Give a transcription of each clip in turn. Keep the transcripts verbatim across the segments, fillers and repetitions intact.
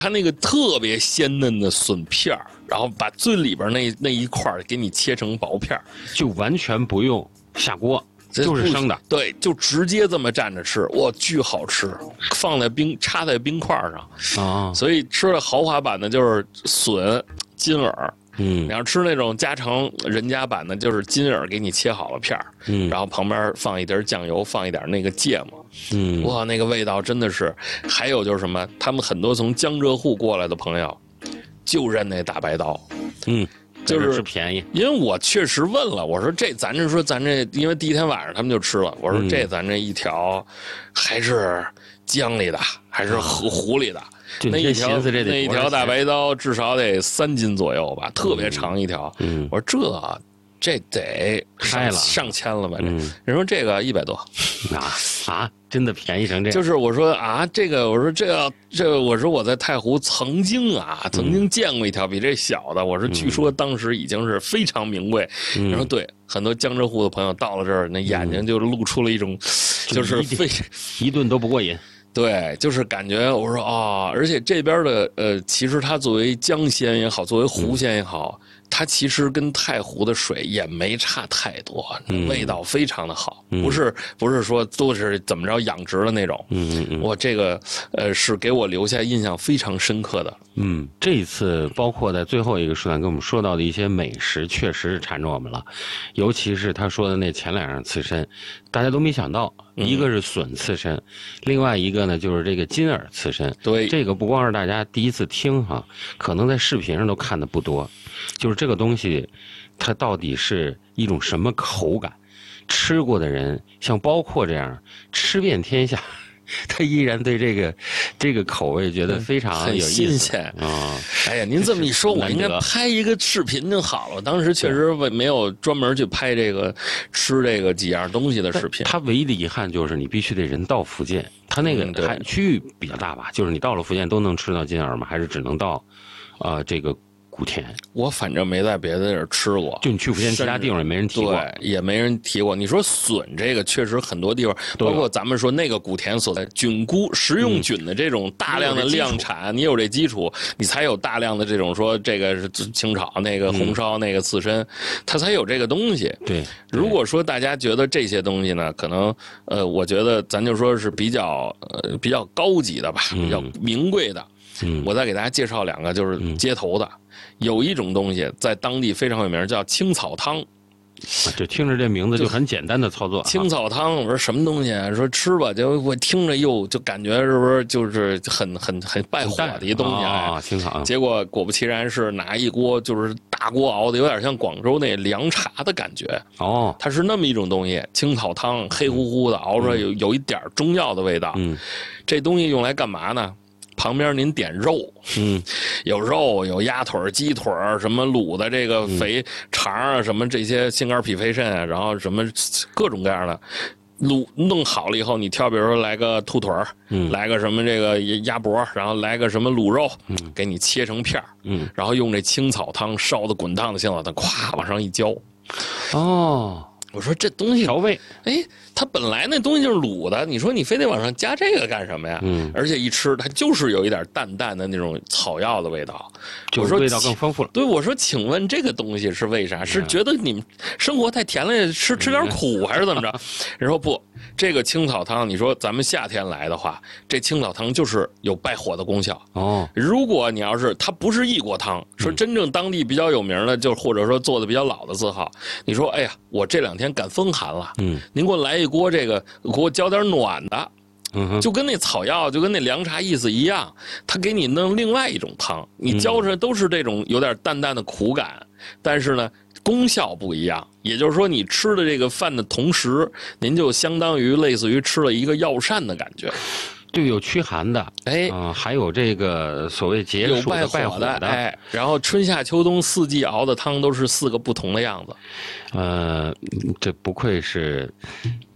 它那个特别鲜嫩的笋片儿，然后把最里边那那一块给你切成薄片儿， 就完全不用下锅。就是生的， 对，就直接这么蘸着吃，哇，巨好吃，放在冰插在冰块上啊，所以吃的豪华版的就是笋、金耳，嗯，你要吃那种家常人家版的，就是金耳给你切好了片儿，嗯，然后旁边放一碟酱油，放一点那个芥末，嗯，哇，那个味道真的是。还有就是什么，他们很多从江浙沪过来的朋友，就认那大白刀，嗯。 就是便宜， 因为我确实问了，我说这咱这说咱这，因为第一天晚上他们就吃了，我说这咱这一条还是江里的，还是湖湖里的，那一条那一条大白刀至少得三斤左右吧，特别长一条。嗯，我说这这得开了上千了吧？这人说这个一百多， 啊啊！真的便宜成这样？ 就是我说啊，这个我说这个这个，我说我在太湖曾经啊，曾经见过一条比这小的。我说据说当时已经是非常名贵。然、嗯、后对很多江浙沪的朋友到了这儿，那眼睛就露出了一种，嗯、就是非一顿都不过瘾。 对，就是感觉我说啊、哦，而且这边的呃，其实它作为江鲜也好，作为湖鲜也好。嗯，它其实跟太湖的水也没差太多，嗯、味道非常的好，嗯、不是不是说都是怎么着养殖的那种。嗯嗯，我这个呃是给我留下印象非常深刻的。 嗯，这一次包括在最后一个书单跟我们说到的一些美食，确实是缠着我们了，尤其是他说的那前两样刺身，大家都没想到，一个是笋刺身，嗯、另外一个呢就是这个金耳刺身。 对， 这个不光是大家第一次听哈，可能在视频上都看的不多。就是这个东西，它到底是一种什么口感？吃过的人，像包括这样吃遍天下，他依然对这个这个口味觉得非常有意思， 很新鲜啊！哦、哎呀，您这么一说，我应该拍一个视频就好了。当时确实没有专门去拍这个吃这个几样东西的视频。 他唯一的遗憾就是你必须得人到福建，他那个还区域比较大吧？就是你到了福建都能吃到金耳吗？还是只能到啊、呃、这个？古田， 我反正没在别的地儿吃过， 就你去福建其他地方也没人提过， 对，也没人提过。你说笋这个，确实很多地方，包括咱们说那个古田所在菌菇、食用菌的这种大量的量产，嗯、你有这基础，你才有大量的这种说这个是清炒、那个红烧、嗯、那个刺身，它才有这个东西。 对， 如果说大家觉得这些东西呢，可能呃，我觉得咱就说是比较呃比较高级的吧，比较名贵的。嗯，我再给大家介绍两个，就是街头的。嗯，有一种东西在当地非常有名，叫青草汤。 啊，这听着这名字就很简单的操作。 青草汤，我说什么东西啊？说吃吧，就我听着又就感觉是不是就是很很很败火的一东西啊？青草。 结果果不其然是拿一锅就是大锅熬的，有点像广州那凉茶的感觉。哦，它是那么一种东西，青草汤黑乎乎的，熬出来有有一点中药的味道。嗯，这东西用来干嘛呢？旁边您点肉，嗯，有肉，有鸭腿、鸡腿什么卤的这个肥肠啊，什么这些心肝脾肺肾啊，然后什么各种各样的卤弄好了以后，你挑，比如说来个兔腿嗯，来个什么这个鸭脖，然后来个什么卤肉，嗯，给你切成片嗯，然后用这青草汤烧的滚烫的青草汤，咵往上一浇，哦。我说这东西调味， 哎，它本来那东西就是卤的，你说你非得往上加这个干什么呀？嗯，而且一吃它就是有一点淡淡的那种草药的味道， 我说味道更丰富了。 对，我说请问这个东西是为啥？是觉得你们生活太甜了，吃吃点苦还是怎么着？人说不，这个青草汤，你说咱们夏天来的话，这青草汤就是有败火的功效。哦，如果你要是它不是异国汤，说真正当地比较有名的，就或者说做的比较老的字号，你说哎呀，我这两天赶风寒了，嗯，您给我来一锅这个，给我浇点暖的，嗯，就跟那草药，就跟那凉茶意思一样，他给你弄另外一种汤，你浇出来都是这种有点淡淡的苦感，但是呢，功效不一样。也就是说，你吃的这个饭的同时，您就相当于类似于吃了一个药膳的感觉。 就有驱寒的，哎，啊、呃，还有这个所谓解暑的、败火的， 哎，然后春夏秋冬四季熬的汤都是四个不同的样子。 呃，这不愧是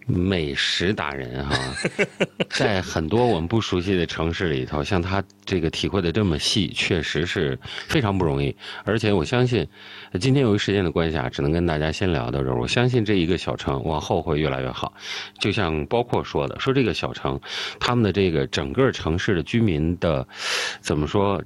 美食达人哈、啊，在很多我们不熟悉的城市里头，像他这个体会的这么细，确实是非常不容易。而且我相信，今天由于时间的关系啊，只能跟大家先聊到这儿。我相信这一个小城往后会越来越好。就像包括说的，说这个小城，他们的这个整个城市的居民的，怎么说，